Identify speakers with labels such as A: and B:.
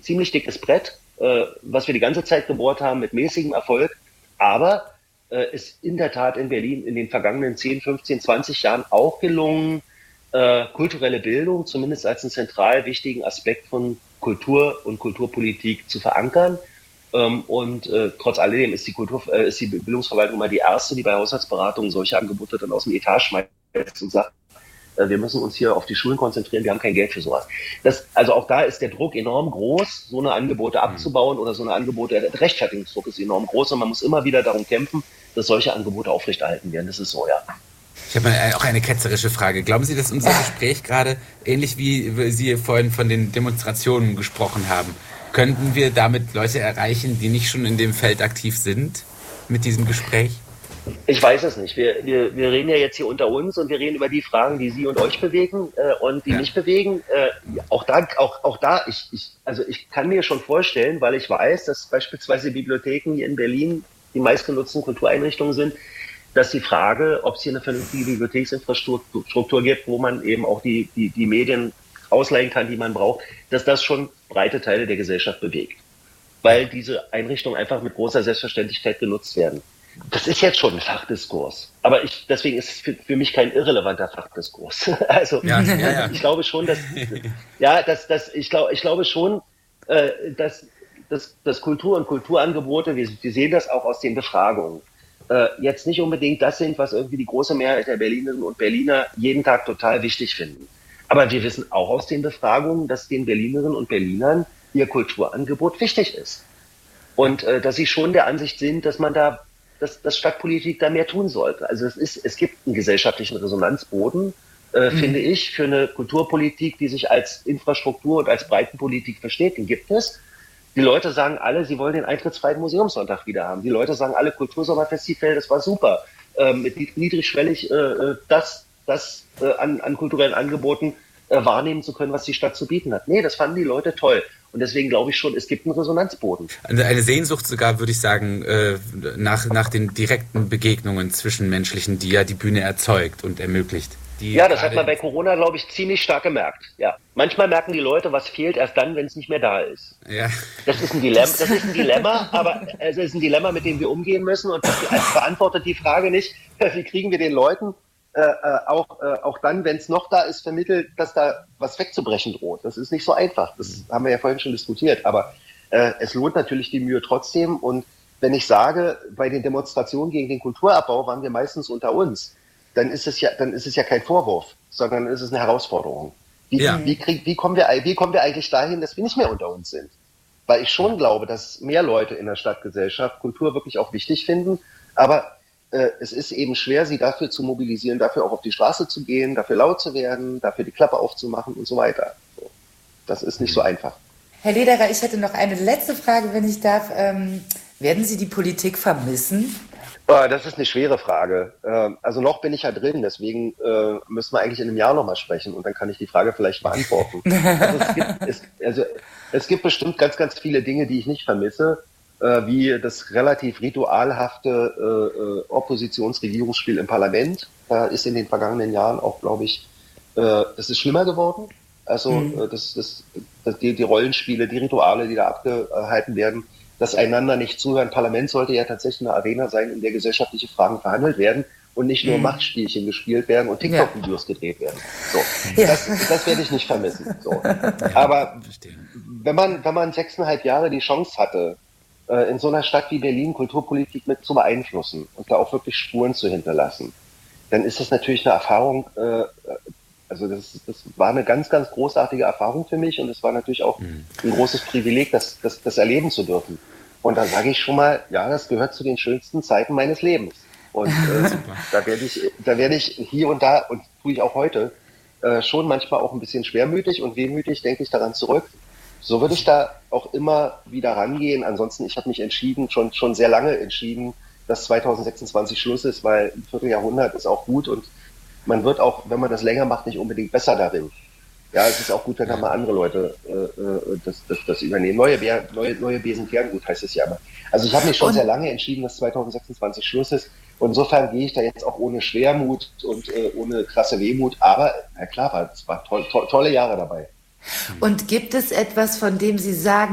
A: ziemlich dickes Brett, was wir die ganze Zeit gebohrt haben mit mäßigem Erfolg. Aber ist in der Tat in Berlin in den vergangenen 10, 15, 20 Jahren auch gelungen, kulturelle Bildung zumindest als einen zentral wichtigen Aspekt von Kultur und Kulturpolitik zu verankern. Trotz alledem ist die Bildungsverwaltung mal die erste, die bei Haushaltsberatungen solche Angebote dann aus dem Etat schmeißt und sagt, wir müssen uns hier auf die Schulen konzentrieren, wir haben kein Geld für sowas. Also auch da ist der Druck enorm groß, so eine Angebote abzubauen oder so eine Angebote, der Rechtfertigungsdruck ist enorm groß und man muss immer wieder darum kämpfen, dass solche Angebote aufrechterhalten werden. Das ist so, ja.
B: Ich habe auch eine ketzerische Frage. Glauben Sie, dass unser Gespräch gerade, ähnlich wie Sie vorhin von den Demonstrationen gesprochen haben, könnten wir damit Leute erreichen, die nicht schon in dem Feld aktiv sind, mit diesem Gespräch?
A: Ich weiß es nicht. Wir reden ja jetzt hier unter uns und wir reden über die Fragen, die Sie und euch bewegen und die mich bewegen. Auch da, ich kann mir schon vorstellen, weil ich weiß, dass beispielsweise Bibliotheken hier in Berlin die meistgenutzten Kultureinrichtungen sind, dass die Frage, ob es hier eine vernünftige Bibliotheksinfrastruktur gibt, wo man eben auch die Medien ausleihen kann, die man braucht, dass das schon breite Teile der Gesellschaft bewegt. Weil diese Einrichtungen einfach mit großer Selbstverständlichkeit genutzt werden. Das ist jetzt schon ein Fachdiskurs. Aber deswegen ist es für mich kein irrelevanter Fachdiskurs. Also, ich glaube schon, dass Kultur und Kulturangebote, wir sehen das auch aus den Befragungen, jetzt nicht unbedingt das sind, was irgendwie die große Mehrheit der Berlinerinnen und Berliner jeden Tag total wichtig finden. Aber wir wissen auch aus den Befragungen, dass den Berlinerinnen und Berlinern ihr Kulturangebot wichtig ist. Und dass sie schon der Ansicht sind, dass dass Stadtpolitik da mehr tun sollte. Also es gibt einen gesellschaftlichen Resonanzboden, finde ich, für eine Kulturpolitik, die sich als Infrastruktur und als Breitenpolitik versteht. Den gibt es. Die Leute sagen alle, sie wollen den eintrittsfreien Museumssonntag wieder haben. Die Leute sagen alle, Kultursommerfestival, das war super. Mit niedrigschwellig das an kulturellen Angeboten wahrnehmen zu können, was die Stadt zu bieten hat. Nee, das fanden die Leute toll. Und deswegen glaube ich schon, es gibt einen Resonanzboden.
B: Eine Sehnsucht sogar, würde ich sagen, nach den direkten Begegnungen zwischenmenschlichen, die ja die Bühne erzeugt und ermöglicht.
A: Das hat man bei Corona, glaube ich, ziemlich stark gemerkt. Ja. Manchmal merken die Leute, was fehlt, erst dann, wenn es nicht mehr da ist. Ja. Das ist ein Dilemma, aber es ist ein Dilemma, mit dem wir umgehen müssen. Und das beantwortet die Frage nicht, wie kriegen wir den Leuten auch dann, wenn es noch da ist, vermittelt, dass da was wegzubrechen droht. Das ist nicht so einfach. Das haben wir ja vorhin schon diskutiert. Aber es lohnt natürlich die Mühe trotzdem. Und wenn ich sage, bei den Demonstrationen gegen den Kulturabbau waren wir meistens unter uns, dann ist es ja kein Vorwurf, sondern es ist eine Herausforderung. Wie kommen wir eigentlich dahin, dass wir nicht mehr unter uns sind? Weil ich schon glaube, dass mehr Leute in der Stadtgesellschaft Kultur wirklich auch wichtig finden, aber es ist eben schwer, sie dafür zu mobilisieren, dafür auch auf die Straße zu gehen, dafür laut zu werden, dafür die Klappe aufzumachen und so weiter. Das ist nicht so einfach.
C: Herr Lederer, ich hätte noch eine letzte Frage, wenn ich darf. Werden Sie die Politik vermissen?
A: Das ist eine schwere Frage. Also noch bin ich ja drin, deswegen müssen wir eigentlich in einem Jahr nochmal sprechen und dann kann ich die Frage vielleicht beantworten. Es gibt bestimmt ganz, ganz viele Dinge, die ich nicht vermisse, wie das relativ ritualhafte Oppositionsregierungsspiel im Parlament. Da ist in den vergangenen Jahren auch, glaube ich, das ist schlimmer geworden. Also die Rollenspiele, die Rituale, die da abgehalten werden, das einander nicht zuhören. Parlament sollte ja tatsächlich eine Arena sein, in der gesellschaftliche Fragen verhandelt werden und nicht nur Machtspielchen gespielt werden und TikTok-Videos gedreht werden. So, das werde ich nicht vermissen. So. Aber wenn man 6,5 Jahre die Chance hatte, in so einer Stadt wie Berlin Kulturpolitik mit zu beeinflussen und da auch wirklich Spuren zu hinterlassen, dann ist das natürlich eine Erfahrung, also das war eine ganz, ganz großartige Erfahrung für mich und es war natürlich auch ein großes Privileg, das erleben zu dürfen. Und da sage ich schon mal, ja, das gehört zu den schönsten Zeiten meines Lebens. Und da werde ich hier und da, und tue ich auch heute, schon manchmal auch ein bisschen schwermütig und wehmütig, denke ich daran zurück. So würde ich da auch immer wieder rangehen. Ansonsten, ich habe mich entschieden, schon sehr lange entschieden, dass 2026 Schluss ist, weil ein Vierteljahrhundert ist auch gut und man wird auch, wenn man das länger macht, nicht unbedingt besser darin. Ja, es ist auch gut, wenn da mal andere Leute das übernehmen. Neue Besen kehren gut, heißt es ja immer. Also ich habe mich schon sehr lange entschieden, dass 2026 Schluss ist. Und insofern gehe ich da jetzt auch ohne Schwermut und ohne krasse Wehmut. Aber, ja klar, es war tolle Jahre dabei.
C: Und gibt es etwas, von dem Sie sagen,